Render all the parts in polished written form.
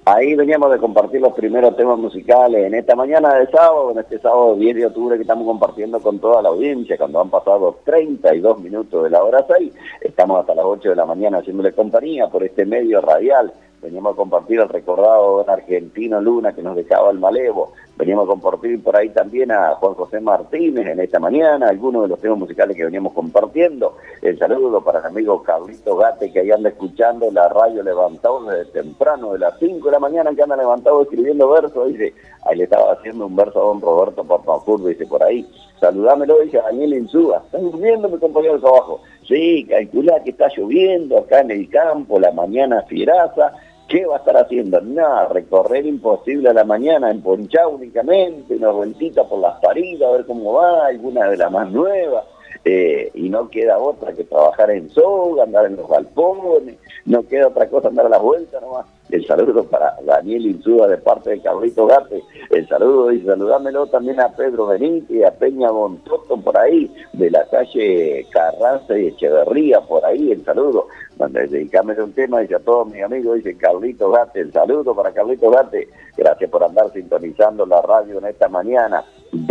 Ahí veníamos de compartir los primeros temas musicales en esta mañana de sábado, en este sábado 10 de octubre que estamos compartiendo con toda la audiencia, cuando han pasado 32 minutos de la hora 6, estamos hasta las 8 de la mañana haciéndole compañía por este medio radial. Veníamos a compartir el recordado don Argentino Luna que nos dejaba el malevo. Veníamos a compartir por ahí también a Juan José Martínez en esta mañana, algunos de los temas musicales que veníamos compartiendo. El saludo para el amigo Carlito Gate que ahí anda escuchando la radio levantado desde temprano, de las 5 de la mañana que anda levantado escribiendo versos. Dice, ahí le estaba haciendo un verso a don Roberto Papafur, dice por ahí. Saludámelo, dice Daniel Insúa. ¿Estás durmiendo, mi compañero de trabajo? Sí, calculá que está lloviendo acá en el campo, la mañana fieraza. ¿Qué va a estar haciendo? Nada, recorrer imposible a la mañana, emponchado únicamente, una vueltita por las paridas, a ver cómo va, alguna de las más nuevas, y no queda otra que trabajar en soga, andar en los galpones, no queda otra cosa, andar a las vueltas nomás. El saludo para Daniel Insúa de parte de Carlito Gate, el saludo y saludámelo también a Pedro Benítez, a Peña Bontoto por ahí, de la calle Carranza y Echeverría por ahí, el saludo. Dedicámele un tema, dice a todos mis amigos, dice Carlito Gate, el saludo para Carlito Gate, gracias por andar sintonizando la radio en esta mañana,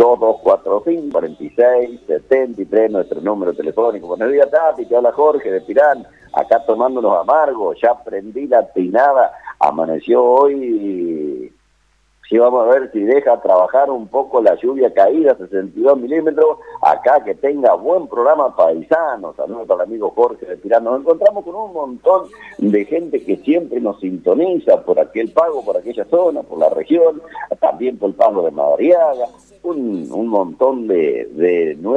2245-4673, nuestro número telefónico. Buenos días, Tati, te habla Jorge de Pirán, acá tomándonos amargos, ya prendí la tinada, amaneció hoy, sí, vamos a ver si deja trabajar un poco la lluvia caída, 62 milímetros, acá que tenga buen programa paisano. Saludos para el amigo Jorge de Pirán. Nos encontramos con un montón de gente que siempre nos sintoniza por aquel pago, por aquella zona, por la región, también por el pago de Madariaga, un montón de nuevos